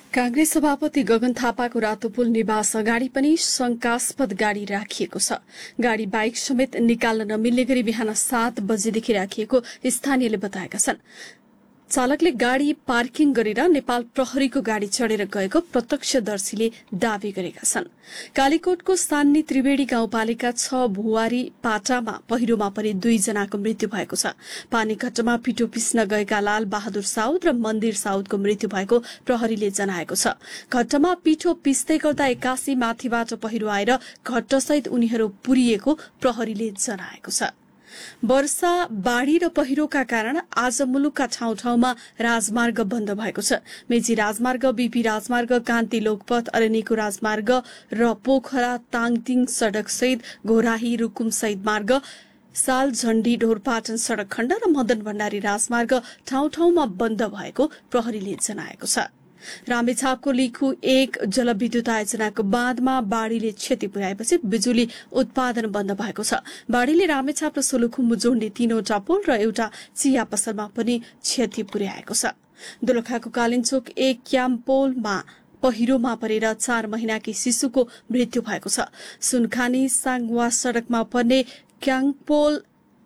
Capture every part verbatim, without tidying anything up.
कांग्रेस सभापति गगन थापाको रातोपुल निवास अगाडि पनि शंकास्पद गाड़ी राखिएको छ। गाड़ी बाइक समेत निकाल्न नमिल्ने गरी बिहान सात बजेदेखि राखिएको स्थानीयले बताएका छन्। चालकले गाड़ी पार्किङ गरेर नेपाल प्रहरीको गाड़ी चढेर गएको प्रत्यक्षदर्शीले दावी गरेका छन्। कालीकोटको सान्नी त्रिवेणी गाउँपालिका छ भुवारी पाटामा पहिरोमा पनि दुईजनाको मृत्यु भएको छ। पानीघट्टमा पिटो पिस्न गएका लाल बहादुर साउद र मन्दिर साउदको मृत्यु भएको प्रहरीले जनाएको छ। घट्टमा पिठो पिस्दै गर्दा एक्कासी माथिबाट पहिरो आएर घट्टसहित उनीहरू पुरिएको प्रहरीले जनाएको छ। वर्षा बाढ़ी र पहिरोका कारण आज मुलुकका ठाउँ ठाउँमा राजमार्ग बन्द भएको छ। मेची राजमार्ग, बीपी राजमार्ग, कान्ति लोकपथ, अरनिको राजमार्ग र पोखरा ताङतिङ सड़क सहित घोराही रुकुम सहित मार्ग, साल झण्डी ढोरपाटन सड़क खण्ड र मदन भण्डारी राजमार्ग ठाउँ ठाउँमा बन्द भएको प्रहरीले जनाएको छ। रामेछापको लिखु एक जलविद्युत आयोजनाको बाँधमा बाढ़ीले क्षति पुर्याएपछि बिजुली उत्पादन बन्द भएको छ। बाढ़ीले रामेछाप र सोलुखुम्बु जोड्ने तीनवटा पुल र एउटा चिया पसलमा पनि क्षति पुर्याएको छ। दोलखाको कालिन्चोक एक क्याम्पोलमा पहिरोमा परेर चार महिनाकी शिशुको मृत्यु भएको छ। सुनखानी साङवा सड़कमा पर्ने क्याम्पोल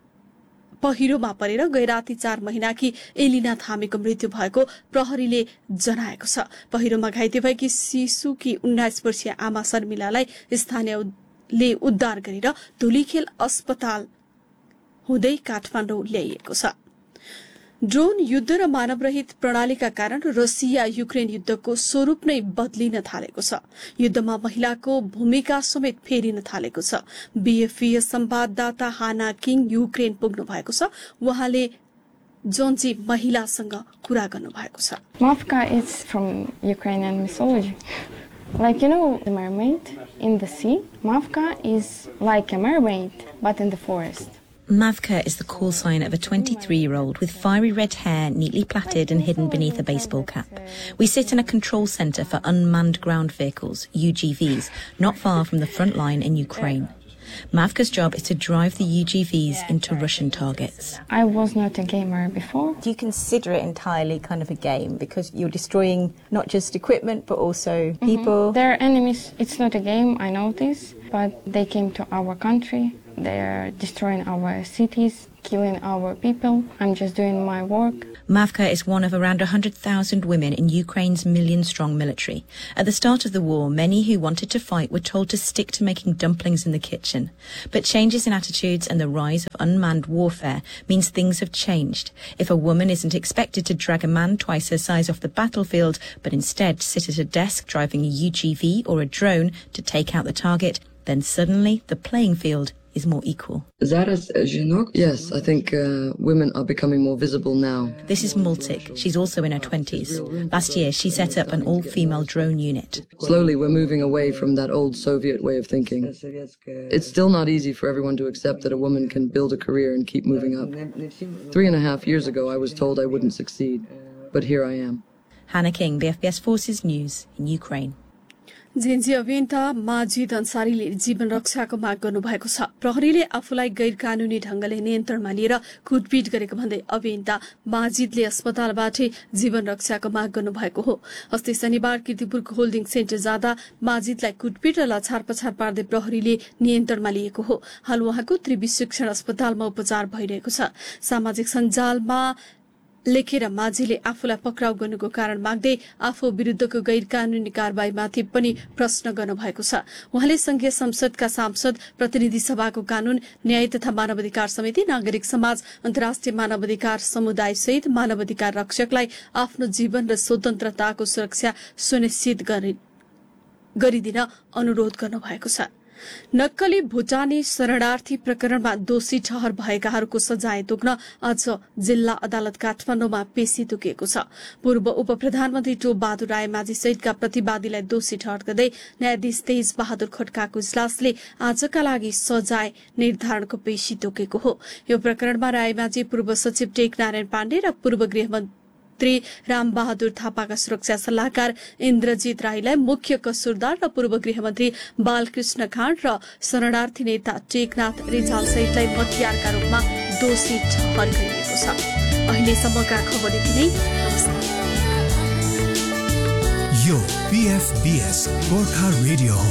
पहिरोमा परेर गैराती चार महिनाकी एलिना थामीको मृत्यु भएको प्रहरीले जनाएको छ। पहिरोमा घाइते भएकी शिशुकी उन्नाइस वर्षीय आमा शर्मिलालाई स्थानीयले उद्धार गरेर धुलीखेल अस्पताल हुँदै काठमाडौँ ल्याइएको छ। ड्रोन युद्ध र मानवरहित प्रणालीका कारण रसिया युक्रेन युद्धको स्वरूप नै बदलिन थालेको छ। युद्धमा महिलाको भूमिका समेत फेरिन थालेको छ। बीएफपीएस संवाददाता हाना किङ युक्रेन पुग्नु भएको छ। उहाँले जोन्जी महिलासँग कुरा गर्नु भएको छ। Mavka is from Ukrainian mythology. Like, you know, the mermaid in the sea. Mavka is like a mermaid, but in the forest. Mavka is the call sign of a twenty-three-year-old with fiery red hair neatly plaited and hidden beneath a baseball cap. We sit in a control centre for unmanned ground vehicles, U G Vs, not far from the front line in Ukraine. Mavka's job is to drive the U G Vs into Russian targets. I was not a gamer before. Do you consider it entirely kind of a game because you're destroying not just equipment but also people? Mm-hmm. They're enemies. It's not a game, I know this, but they came to our country. They're destroying our cities, killing our people. I'm just doing my work. Mavka is one of around one hundred thousand women in Ukraine's million-strong military. At the start of the war, many who wanted to fight were told to stick to making dumplings in the kitchen. But changes in attitudes and the rise of unmanned warfare means things have changed. If a woman isn't expected to drag a man twice her size off the battlefield, but instead sit at a desk driving a U G V or a drone to take out the target, then suddenly the playing field is more equal. Yes, I think uh, women are becoming more visible now. This is Multik. She's also in her twenties. Last year, she set up an all-female drone unit. Slowly, we're moving away from that old Soviet way of thinking. It's still not easy for everyone to accept that a woman can build a career and keep moving up. Three and a half years ago, I was told I wouldn't succeed, but here I am. Hannah King, B F B S Forces News in Ukraine. JNG अभियन्ता माजिद अन्सारीले जीवन रक्षाको माग गर्नुभएको छ। प्रहरीले आफूलाई गैर कानूनी ढंगले नियन्त्रणमा लिएर कुटपिट गरेको भन्दै अभियन्ता माजिदले अस्पतालबाटै जीवन रक्षाको माग गर्नुभएको हो। अस्ति शनिबार कीर्तिपुरको होल्डिङ सेन्टर जाँदा माजिदलाई कुटपिट र लछार पछार पार्दै प्रहरीले नियन्त्रणमा लिएको हो। हाल उहाँको त्रिवी शिक्षण अस्पतालमा उपचार भइरहेको छ। सामाजिक सञ्जालमा लेखेर माझीले आफूलाई पक्राउ गर्नुको कारण माग्दै आफू विरुद्धको गैर कानूनी कारबाहीमाथि पनि प्रश्न गर्नुभएको छ। उहाँले संघीय संसदका सांसद, प्रतिनिधि सभाको कानून, न्याय तथा मानवाधिकार समिति, नागरिक समाज, अन्तर्राष्ट्रिय मानवाधिकार समुदाय सहित मानवाधिकार रक्षकलाई आफ्नो जीवन र स्वतन्त्रताको सुरक्षा सुनिश्चित गरिदिन अनुरोध गर्नुभएको छ। नक्कली भुटानी शरणार्थी प्रकरणमा दोषी ठहर भएकाहरूको सजाय तोक्न आज जिल्ला अदालत काठमाडौँमा पेशी तोकिएको छ। पूर्व उप प्रधानमन्त्री टोप बहादुर रायमाझी सहितका प्रतिवादीलाई दोषी ठहर गर्दै न्यायाधीश तेज बहादुर खड्काको इजलासले आजका लागि सजाय निर्धारणको पेशी तोकेको हो। यो प्रकरणमा रायमाझी, पूर्व सचिव टेकनारायण पाण्डे र पूर्व गृहमन्त्री रामबहादुर थापाका सुरक्षा सल्लाहकार इन्द्रजित राईलाई मुख्य कसुरदार र पूर्व गृहमन्त्री बालकृष्ण खाँड र शरणार्थी नेता टेकनाथ रिजाल सहितलाई मतियारका रूपमा दोषी ठहर गरिएको छ। अहिलेसम्मका खबर यति नै। यो पीएफबीएस गोर्खा रेडियो हो।